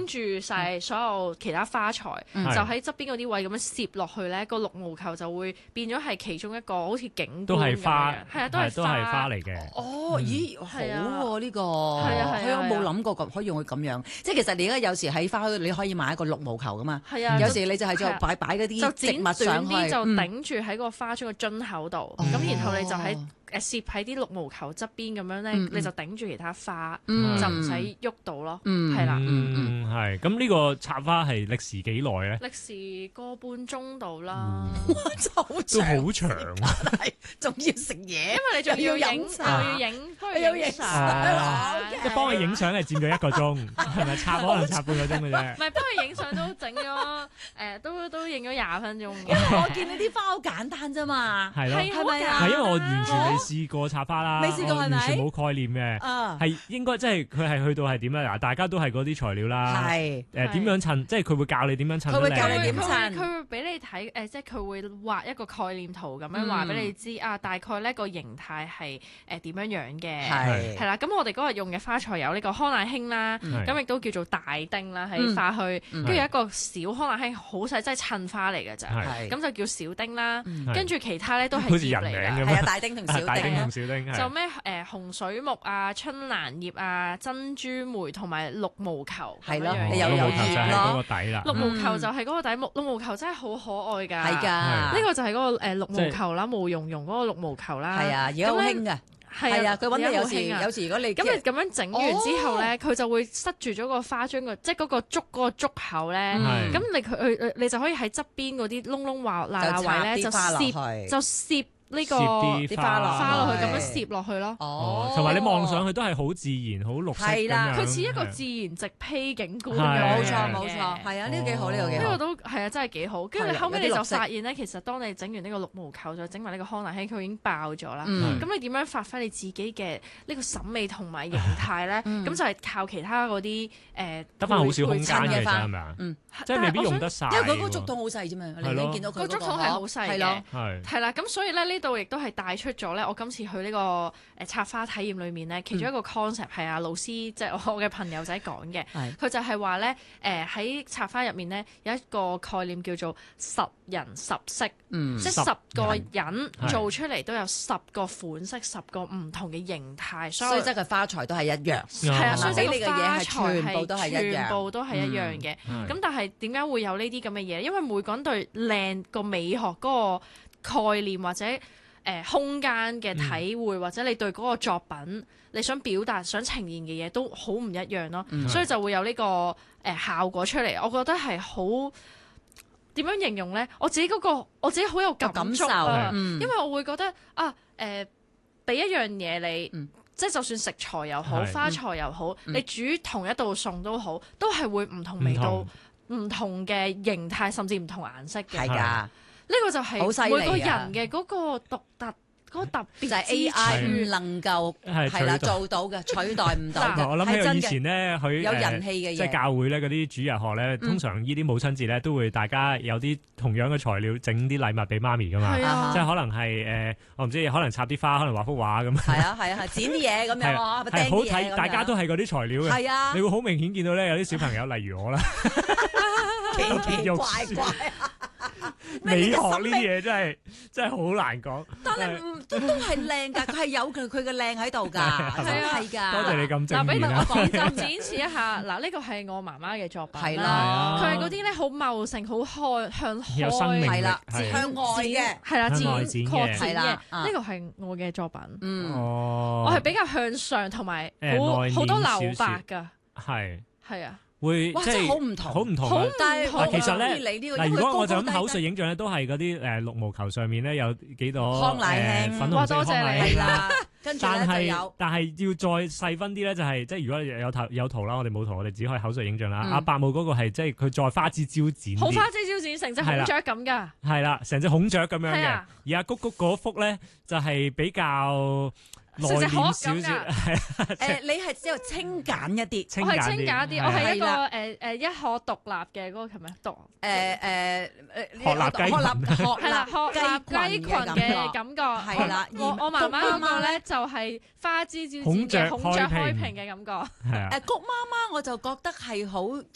住晒所有其他花材，就喺側邊嗰啲位咁樣攝落去咧，個綠毛球就會變咗係其中一個好似景觀都係花， 係啊，都係花嚟嘅。 哦，咦，好喎呢個， 係啊， 我冇諗過可以用佢咁樣，即係其實你而家有時喺花墟你可以買一個綠毛球噶嘛， 係啊， 有時你就係再擺嗰啲植物上去， 就頂住喺個花樽個樽口度，咁然後你就喺攝喺啲綠毛球側邊咁樣咧，你就頂住其他花，就唔使喐到咯，係啦。 係咁呢個插花係歷時幾耐咧？ 歷時個半鐘度啦， 都好長， 仲要食嘢， 因為你仲要影，又要影相， 即係幫佢影相係佔咗1個鐘，係咪插可能插半個鐘嘅啫？ 唔係幫佢影相都整咗都影咗20分鐘。 因為我見你啲花好簡單啫嘛， 係咯， 係咪啊？ 係因為我完全未試過插花啦， 未試過係咪？ 完全冇概念嘅，係應該即係佢係去到係點咧？嗱，大家都係嗰啲材料啦， 係點樣襯？即係佢會教你點樣襯。 佢會教你點襯， 佢會俾你睇即係佢會畫一個概念圖咁樣話俾你知大概呢個形態係點樣樣嘅，係啦。咁我哋嗰日用嘅花材有呢個康乃馨啦，咁亦都叫做大丁啦喺花墟，跟住有一個小康乃馨好細，即係襯花嚟嘅咋，咁就叫小丁啦。跟住其他咧都係葉嚟嘅， 係啊，大丁同小丁， 就咩紅水木啊、春蘭葉啊、珍珠梅同埋綠毛球， 係咯， 你有葉咯， 綠毛球就係嗰個底，綠毛球真係好可愛㗎， 係㗎， 呢個就係嗰個綠毛球啦，毛茸茸嗰個綠毛球啦， 係啊，而家好興㗎。係啊，佢揾你有時如果你咁你咁樣整完之後咧，佢就會塞住咗個花樽即係嗰個竹口咧，咁你就可以喺側邊嗰啲窿窿罅位咧就攝呢個啲花落去，咁樣攝落去咯。 同埋你望上去都係好自然、好綠色咁樣。 佢似一個自然直披景觀。 冇錯，係啊，呢個幾好， 呢個都係啊，真係幾好。跟住後尾你就發現咧，其實當你整完呢個綠毛球，再整埋呢個康乃馨，佢已經爆咗啦。咁你點樣發揮你自己嘅呢個審美同埋形態咧？咁就係靠其他嗰啲得翻好少空間嘅啫，係咪啊？即係未必用得晒。 因為嗰個竹筒好細啫嘛，你已經見到佢個竹筒係好細嘅，係啦。咁所以咧呢度亦都係帶出咗咧，我今次去呢個插花體驗裏面咧，其中一個 concept 係老師即係我嘅朋友仔講嘅，佢就係話咧喺插花入面咧有一個概念叫做10人10色，即係10個人做出嚟都有10個款式、10個唔同嘅形態， 所以即係花材都係一樣， 係啊，所以俾你嘅嘢係全部都係一樣嘅。咁但係點解會有呢啲咁嘅嘢？因為每個人對靚個美學嗰個概念或者空間嘅體會，或者你對嗰個作品你想表達、想呈現嘅嘢都好唔一樣咯，所以就會有呢個效果出嚟。我覺得係好點樣形容咧？我自己好有感觸啊，因為我會覺得俾一樣嘢你。即係就算食材又好，花材又好，你煮同一道餸都好，都係會唔同味道、唔同嘅形態，甚至唔同顏色嘅。 係㗎，呢個就係每個人嘅嗰個獨特、嗰個特別， 就係 AI 唔能夠係啦做到嘅，取代唔到嘅。 我諗起佢以前咧，佢有人氣嘅嘢， 即係教會咧嗰啲主日學咧，通常呢啲母親節咧都會大家有啲同樣嘅材料整啲禮物俾媽咪㗎嘛，即係可能係我唔知可能插啲花，可能畫幅畫咁。係啊，剪啲嘢咁樣喎， 係好睇，大家都係嗰啲材料嘅。 係啊， 你會好明顯見到咧，有啲小朋友，例如我啦， 奇怪怪。 美學呢啲嘢真係好難講， 但係都係靚㗎，佢係有佢嘅靚喺度㗎，真係㗎。 多謝你咁正面。 俾我講就展示一下，嗱呢個係我媽媽嘅作品啦，佢係嗰啲咧好茂盛、好向開， 有生命力， 向外嘅， 係啦， 向外展嘅， 呢個係我嘅作品。 哦， 我係比較向上同埋好多留白㗎，係啊。 會即係好唔同， 好唔同。 但係其實咧，嗱，如果我就咁口述影像咧，都係嗰啲綠毛球上面咧有幾朵康乃馨， 粉紅色康乃馨啦。 跟住咧就有， 但係要再細分啲咧，就係即係如果有圖啦，我哋冇圖，我哋只可以口述影像啦。阿伯母嗰個係即係佢再花枝招展， 好花枝招展，成隻孔雀咁㗎。係啦，成隻孔雀咁樣嘅。而阿谷谷嗰幅咧就係比較內斂少少， 你係只有清簡一啲， 我係清簡一啲，我係一個一殼獨立嘅嗰個係咪獨？學立雞群嘅感覺，係啦。我媽媽嗰個咧就係花枝招展嘅孔雀開屏嘅感覺。 谷媽媽我就覺得係好。